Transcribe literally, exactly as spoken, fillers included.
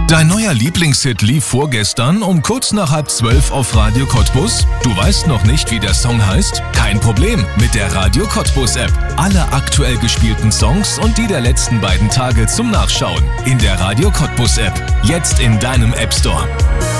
Dein neuer Lieblingshit lief vorgestern um kurz nach halb zwölf auf Radio Cottbus? Du weißt noch nicht, wie der Song heißt? Kein Problem, mit der Radio Cottbus App. Alle aktuell gespielten Songs und die der letzten beiden Tage zum Nachschauen. In der Radio Cottbus App. Jetzt in deinem App Store.